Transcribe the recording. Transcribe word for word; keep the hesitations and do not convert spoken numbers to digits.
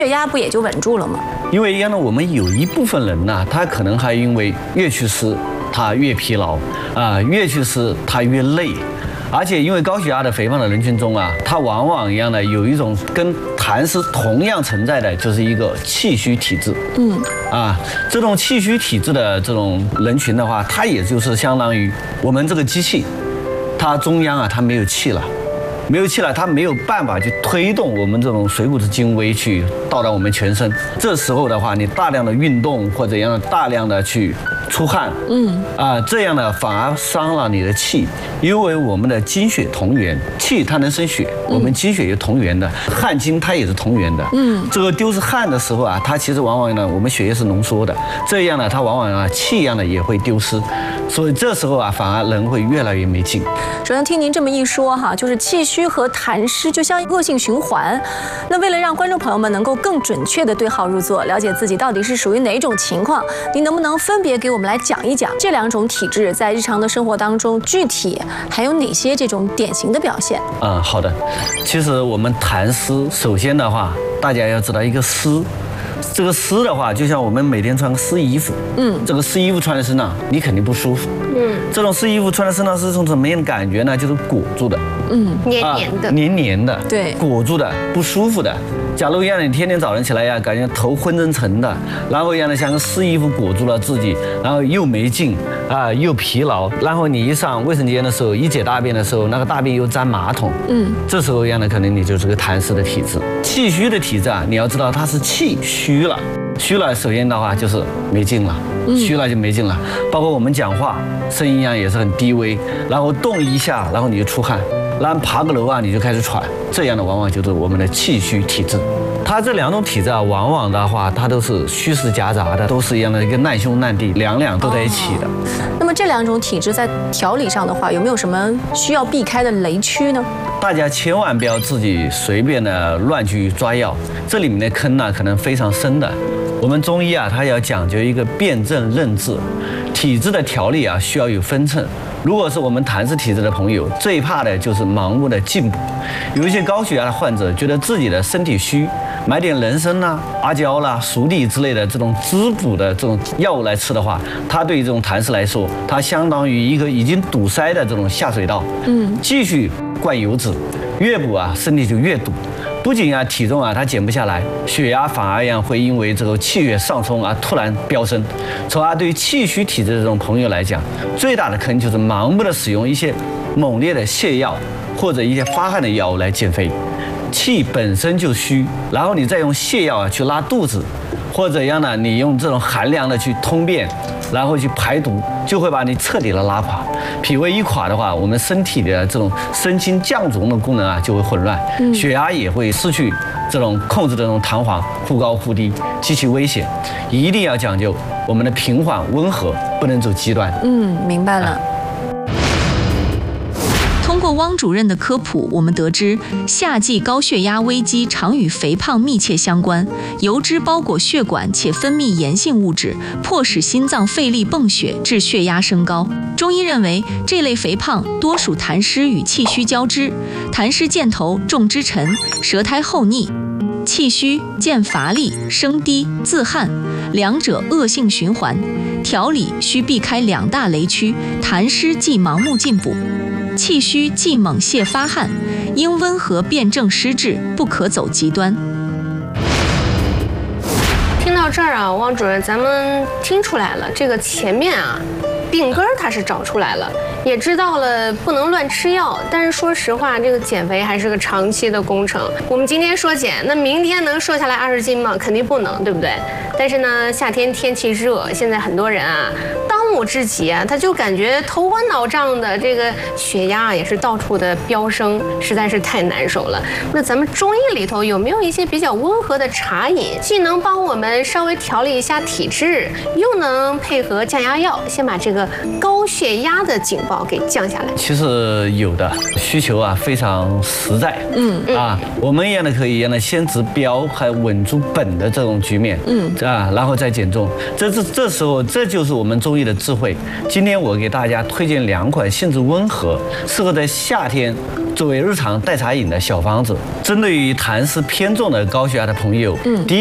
血压不也就稳住了吗？ 因为呢，我们有一部分人呢，他可能还因为越去湿，他越疲劳啊，越去湿他越累。而且因为高血压的肥胖的人群中啊，它往往一样的有一种跟痰湿同样存在的，就是一个气虚体质。嗯，啊，这种气虚体质的这种人群的话，它也就是相当于我们这个机器，它中央啊，它没有气了。没有气了，它没有办法去推动我们这种水谷之精微去到达我们全身。这时候的话，你大量的运动或者样大量的去出汗，嗯啊，这样呢反而伤了你的气，因为我们的精血同源，气它能生血，我们精血也同源的，汗精它也是同源的。嗯，这个丢失汗的时候啊，它其实往往呢，我们血液是浓缩的，这样呢，它往往啊气一样的也会丢失，所以这时候啊，反而人会越来越没劲。 首先听您这么一说哈，就是气虚和痰湿就像恶性循环。那为了让观众朋友们能够更准确的对号入座，了解自己到底是属于哪种情况，您能不能分别给我们来讲一讲这两种体质在日常的生活当中具体还有哪些这种典型的表现？ 嗯，好的。其实我们痰湿，首先的话，大家要知道一个湿。这个湿的话，就像我们每天穿个湿衣服，嗯，这个湿衣服穿在身上，你肯定不舒服，嗯，这种湿衣服穿在身上是一种什么样的感觉呢？就是裹住的， 嗯， 黏黏的， 啊、黏黏的， 对， 裹住的，不舒服的。假如一样，你天天早上起来呀，感觉头昏沉沉的，然后一样的像个湿衣服裹住了自己，然后又没劲啊，又疲劳，然后你一上卫生间的时候，一解大便的时候，那个大便又沾马桶，嗯，这时候一样的可能你就是个痰湿的体质。气虚的体质啊，你要知道它是气虚了，虚了，首先的话就是没劲了，虚了就没劲了。包括我们讲话，声音啊也是很低微，然后动一下，然后你就出汗。然后爬个楼啊，你就开始喘，这样的往往就是我们的气虚体质。它这两种体质啊，往往的话，它都是虚实夹杂的，都是一样的一个难兄难弟，两两都在一起的。 哦、那么这两种体质在调理上的话，有没有什么需要避开的雷区呢？ 大家千万不要自己随便的乱去抓药，这里面的坑呢可能非常深的。我们中医啊，它要讲究一个辨证论治，体质的调理啊需要有分寸。如果是我们痰湿体质的朋友，最怕的就是盲目的进补。有一些高血压的患者觉得自己的身体虚，买点人参啦、阿胶啦、熟地之类的这种滋补的这种药物来吃的话，它对于这种痰湿来说，它相当于一个已经堵塞的这种下水道，嗯，继续灌油脂，越补啊身体就越堵。不仅啊体重啊它减不下来，血压反而呀会因为这个气血上冲啊突然飙升。从而对于气虚体质的这种朋友来讲，最大的坑就是盲目的使用一些猛烈的泻药或者一些发汗的药物来减肥。气本身就虚，然后你再用泻药啊去拉肚子，或者样呢你用这种寒凉的去通便，然后去排毒，就会把你彻底的拉垮。脾胃一垮的话，我们身体的这种升清降浊的功能啊就会混乱，血压也会失去这种控制的这种弹簧，忽高忽低，极其危险。一定要讲究我们的平缓温和，不能走极端。 嗯，明白了。啊通过汪主任的科普，我们得知夏季高血压危机常与肥胖密切相关，油脂包裹血管且分泌炎性物质，迫使心脏费力泵血，致血压升高。中医认为，这类肥胖多属痰湿与气虚交织，痰湿见头重之沉，舌苔厚腻；气虚见乏力、声低、自汗，两者恶性循环。调理需避开两大雷区：痰湿忌盲目进补，气虚忌猛泻发汗，应温和辨证施治，不可走极端。 听到这儿啊，汪主任，咱们听出来了，这个前面啊，病根儿它是找出来了，也知道了不能乱吃药。但是说实话，这个减肥还是个长期的工程。我们今天说减，那明天能瘦下来二十斤吗？肯定不能，对不对？但是呢，夏天天气热，现在很多人啊，当务之急啊，他就感觉头昏脑胀的，这个血压也是到处的飙升，实在是太难受了。那咱们中医里头有没有一些比较温和的茶饮，既能帮我们稍微调理一下体质，又能配合降压药，先把这个高血压的警报给降下来？ 其实有的需求啊非常实在，嗯啊，我们一样的可以一样的先治标还稳住本的这种局面，嗯啊，然后再减重。这这这时候这就是我们中医的智慧。今天我给大家推荐两款性质温和、适合在夏天作为日常代茶饮的小方子，针对于痰湿偏重的高血压的朋友，嗯，第一。